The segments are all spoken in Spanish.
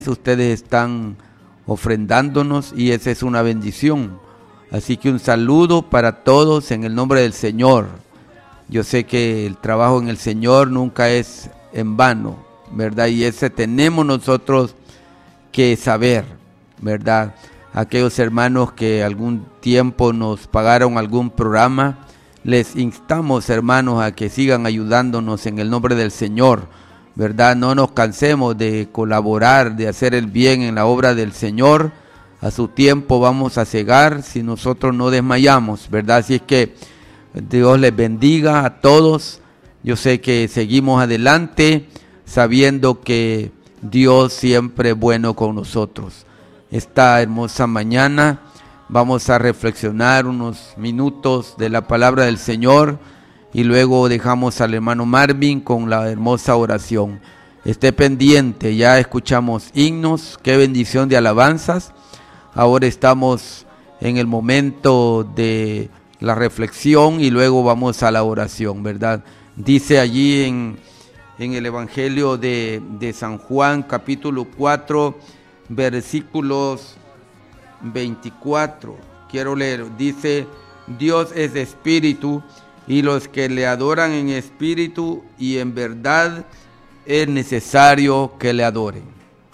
ustedes están ofrendándonos y esa es una bendición. Así que un saludo para todos en el nombre del Señor. Yo sé que el trabajo en el Señor nunca es en vano, ¿verdad? Y ese tenemos nosotros que saber, ¿verdad? Aquellos hermanos que algún tiempo nos pagaron algún programa, les instamos, hermanos, a que sigan ayudándonos en el nombre del Señor, ¿verdad? No nos cansemos de colaborar, de hacer el bien en la obra del Señor. A su tiempo vamos a cegar si nosotros no desmayamos, ¿verdad? Así es que Dios les bendiga a todos. Yo sé que seguimos adelante sabiendo que Dios siempre es bueno con nosotros. Esta hermosa mañana vamos a reflexionar unos minutos de la palabra del Señor y luego dejamos al hermano Marvin con la hermosa oración. Esté pendiente, ya escuchamos himnos, qué bendición de alabanzas. Ahora estamos en el momento de la reflexión y luego vamos a la oración, ¿verdad? Dice allí en el Evangelio de San Juan, capítulo 4, versículos 24. Quiero leer, dice: Dios es espíritu y los que le adoran en espíritu y en verdad es necesario que le adoren.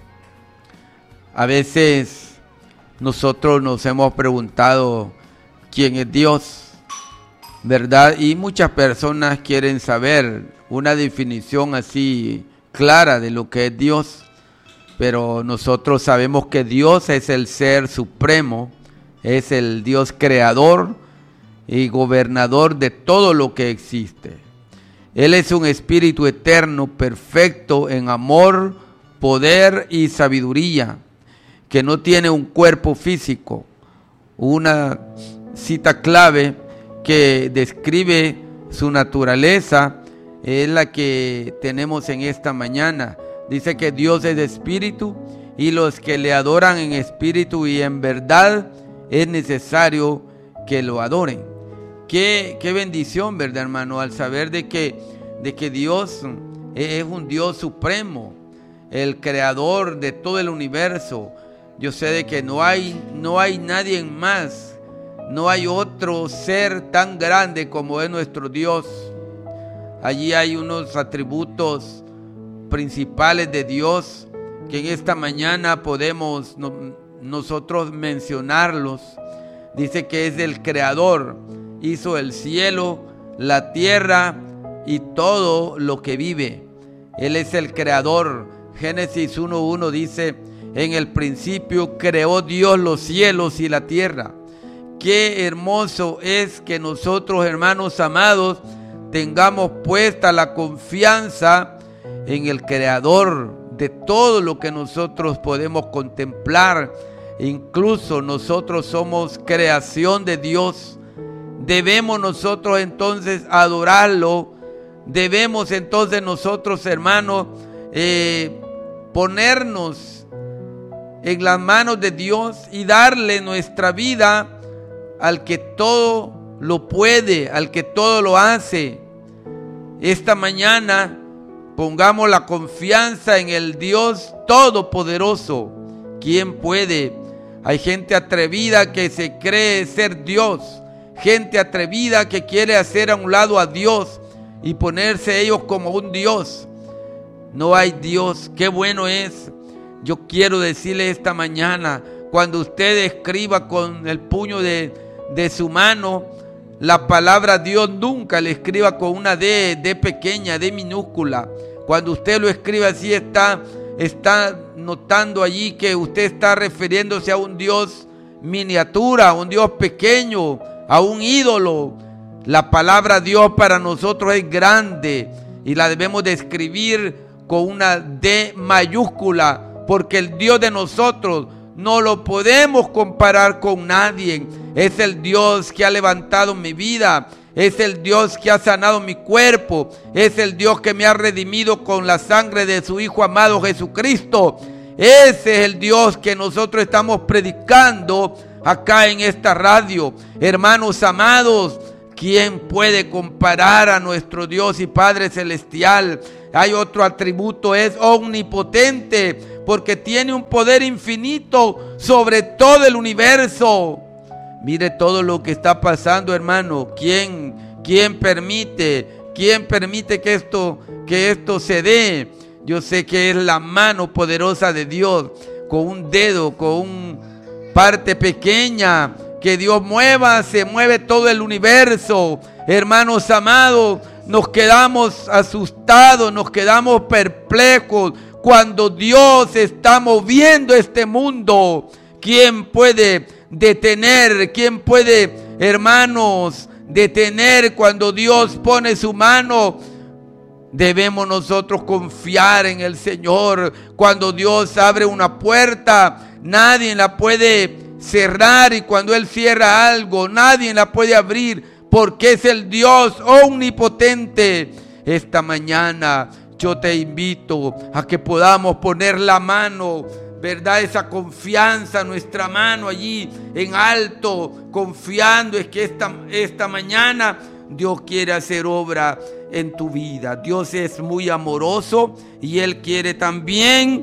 A veces nosotros nos hemos preguntado quién es Dios, ¿verdad? Y muchas personas quieren saber una definición así clara de lo que es Dios, pero nosotros sabemos que Dios es el ser supremo, es el Dios creador y gobernador de todo lo que existe. Él es un espíritu eterno, perfecto en amor, poder y sabiduría, que no tiene un cuerpo físico. Una cita clave que describe su naturaleza es la que tenemos en esta mañana. Dice que Dios es espíritu y los que le adoran en espíritu y en verdad es necesario que lo adoren. Qué bendición, ¿verdad, hermano? Al saber de que Dios es un Dios supremo, el creador de todo el universo. Yo sé de que no hay nadie más, no hay otro ser tan grande como es nuestro Dios. Allí hay unos atributos principales de Dios que en esta mañana podemos nosotros mencionarlos. Dice que es el creador, hizo el cielo, la tierra y todo lo que vive. Él es el creador. Génesis 1:1 dice: en el principio creó Dios los cielos y la tierra. Qué hermoso es que nosotros, hermanos amados, tengamos puesta la confianza en el creador de todo lo que nosotros podemos contemplar. Incluso nosotros somos creación de Dios. Debemos nosotros entonces adorarlo. Debemos entonces nosotros, hermanos, ponernos en las manos de Dios y darle nuestra vida al que todo lo puede, al que todo lo hace. Esta mañana pongamos la confianza en el Dios Todopoderoso. ¿Quién puede? Hay gente atrevida que se cree ser Dios, gente atrevida que quiere hacer a un lado a Dios y ponerse ellos como un Dios. No hay Dios. Qué bueno es. Yo quiero decirle esta mañana, cuando usted escriba con el puño de su mano la palabra Dios, nunca le escriba con una D pequeña, D minúscula. Cuando usted lo escribe así, está notando allí que usted está refiriéndose a un Dios miniatura, a un Dios pequeño, a un ídolo. La palabra Dios para nosotros es grande y la debemos de escribir con una D mayúscula, porque el Dios de nosotros no lo podemos comparar con nadie. Es el Dios que ha levantado mi vida, es el Dios que ha sanado mi cuerpo, es el Dios que me ha redimido con la sangre de su Hijo amado Jesucristo. Ese es el Dios que nosotros estamos predicando acá en esta radio. Hermanos amados, ¿quién puede comparar a nuestro Dios y Padre Celestial? Hay otro atributo, es omnipotente. porque tiene un poder infinito sobre todo el universo. Mire todo lo que está pasando, hermano. ¿Quién permite que esto se dé? Yo sé que es la mano poderosa de Dios, con un dedo, con una parte pequeña que Dios mueva, se mueve todo el universo. Hermanos amados, nos quedamos asustados, nos quedamos perplejos cuando Dios está moviendo este mundo. ¿Quién puede detener? ¿Quién puede, hermanos, detener cuando Dios pone su mano? Debemos nosotros confiar en el Señor. Cuando Dios abre una puerta, nadie la puede cerrar, y cuando Él cierra algo, nadie la puede abrir, porque es el Dios omnipotente. Esta mañana yo te invito a que podamos poner la mano, ¿verdad? Esa confianza, nuestra mano allí en alto, confiando es que esta mañana Dios quiere hacer obra en tu vida. Dios es muy amoroso y Él quiere también,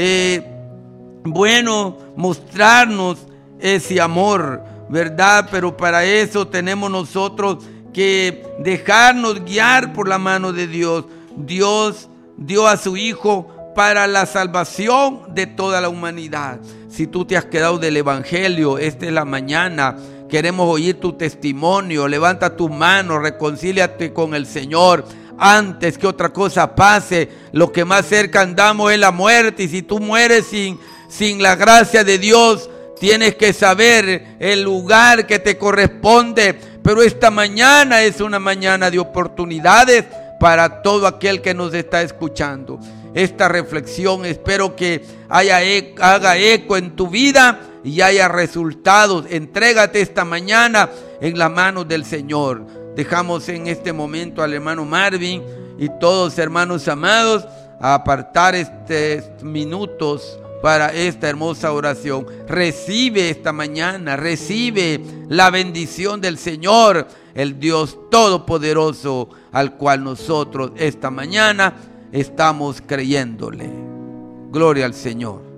mostrarnos ese amor, ¿verdad? Pero para eso tenemos nosotros que dejarnos guiar por la mano de Dios. Dios dio a su Hijo para la salvación de toda la humanidad. Si tú te has quedado del Evangelio, esta es la mañana. Queremos oír tu testimonio. Levanta tus manos, reconcíliate con el Señor antes que otra cosa pase. Lo que más cerca andamos es la muerte, y si tú mueres sin la gracia de Dios, tienes que saber el lugar que te corresponde. Pero esta mañana es una mañana de oportunidades para todo aquel que nos está escuchando. Esta reflexión espero que haga eco en tu vida y haya resultados. Entrégate esta mañana en las manos del Señor. Dejamos en este momento al hermano Marvin y todos, hermanos amados, a apartar estos minutos para esta hermosa oración. Recibe esta mañana, recibe la bendición del Señor, el Dios Todopoderoso, al cual nosotros esta mañana estamos creyéndole. Gloria al Señor.